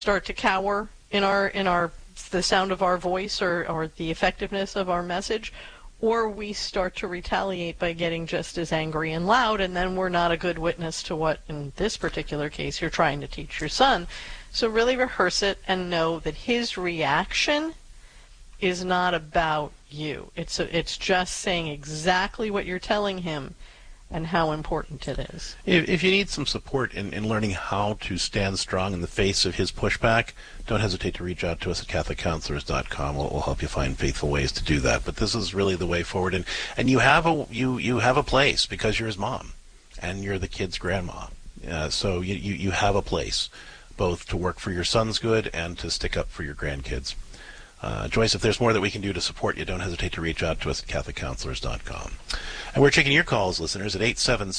start to cower in our the sound of our voice or the effectiveness of our message, or we start to retaliate by getting just as angry and loud, and then we're not a good witness to what, in this particular case, you're trying to teach your son. So really rehearse it and know that his reaction is not about you. It's just saying exactly what you're telling him and how important it is. If you need some support in learning how to stand strong in the face of his pushback, don't hesitate to reach out to us at CatholicCounselors.com. We'll help you find faithful ways to do that. But this is really the way forward. And you have a place because you're his mom and you're the kid's grandma. So you have a place both to work for your son's good and to stick up for your grandkids. Joyce, if there's more that we can do to support you, don't hesitate to reach out to us at CatholicCounselors.com. And we're taking your calls, listeners, at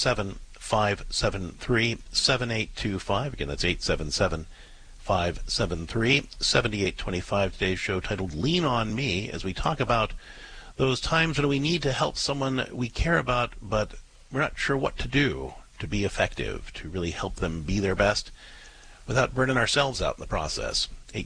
877-573-7825. Again, that's 877-573-7825. Today's show titled Lean on Me, as we talk about those times when we need to help someone we care about, but we're not sure what to do to be effective, to really help them be their best without burning ourselves out in the process.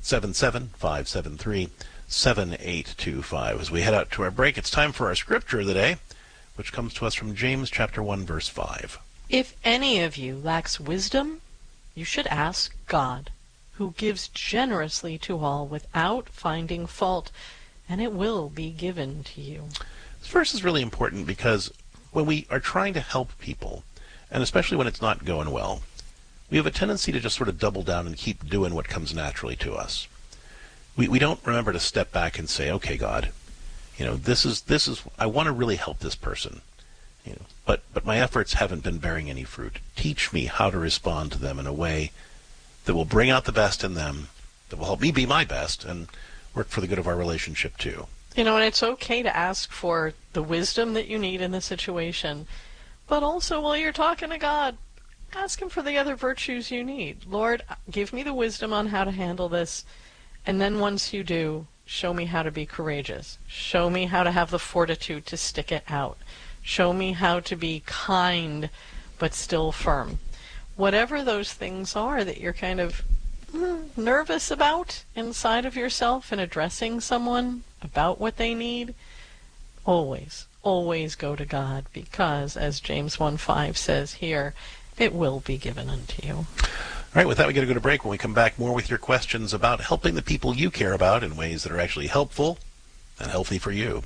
877-573-7825. As we head out to our break, it's time for our scripture of the day, which comes to us from James chapter 1, verse 5. If any of you lacks wisdom, you should ask God, who gives generously to all without finding fault, and it will be given to you. This verse is really important because when we are trying to help people, and especially when it's not going well, we have a tendency to just sort of double down and keep doing what comes naturally to us. We don't remember to step back and say, okay, God, this is I want to really help this person, but my efforts haven't been bearing any fruit. Teach me how to respond to them in a way that will bring out the best in them, that will help me be my best, and work for the good of our relationship too. And it's okay to ask for the wisdom that you need in the situation, but also while you're talking to God, ask him for the other virtues you need. Lord, give me the wisdom on how to handle this, and then once you do, show me how to be courageous. Show me how to have the fortitude to stick it out. Show me how to be kind but still firm. Whatever those things are that you're kind of nervous about inside of yourself in addressing someone about what they need, always go to God, because as James 1:5 says here, it will be given unto you. All right, with that, we got to go to break. When we come back, more with your questions about helping the people you care about in ways that are actually helpful and healthy for you.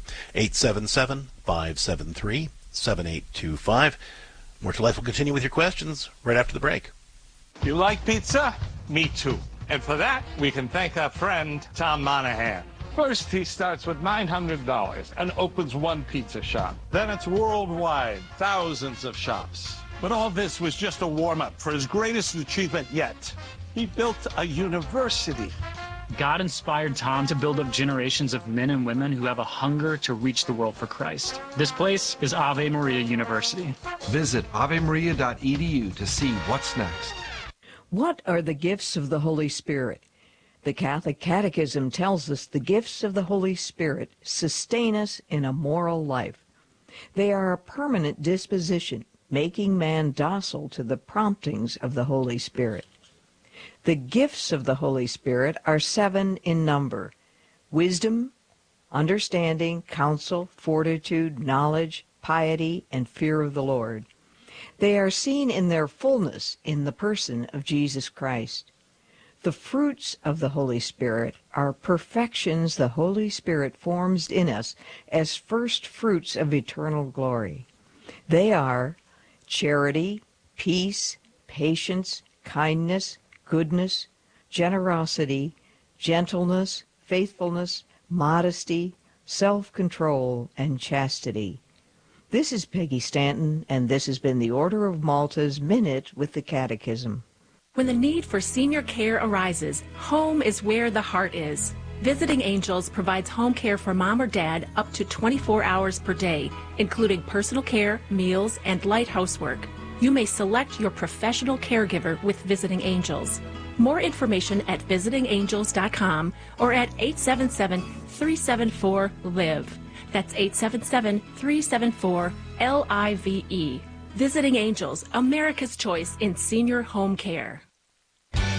877-573-7825. More to Life will continue with your questions right after the break. You like pizza? Me too. And for that, we can thank our friend, Tom Monahan. First, he starts with $900 and opens one pizza shop. Then it's worldwide, thousands of shops. But all this was just a warm-up for his greatest achievement yet. He built a university. God inspired Tom to build up generations of men and women who have a hunger to reach the world for Christ. This place is Ave Maria University. Visit avemaria.edu to see what's next. What are the gifts of the Holy Spirit? The Catholic Catechism tells us the gifts of the Holy Spirit sustain us in a moral life. They are a permanent disposition, making man docile to the promptings of the Holy Spirit. The gifts of the Holy Spirit are 7 in number: wisdom, understanding, counsel, fortitude, knowledge, piety, and fear of the Lord. They are seen in their fullness in the person of Jesus Christ. The fruits of the Holy Spirit are perfections the Holy Spirit forms in us as first fruits of eternal glory. They are charity, peace, patience, kindness, goodness, generosity, gentleness, faithfulness, modesty, self-control, and chastity. This is Peggy Stanton, and this has been the Order of Malta's Minute with the Catechism. When the need for senior care arises, home is where the heart is. Visiting Angels provides home care for mom or dad up to 24 hours per day, including personal care, meals, and light housework. You may select your professional caregiver with Visiting Angels. More information at visitingangels.com or at 877-374-LIVE. That's 877-374-LIVE. Visiting Angels, America's choice in senior home care.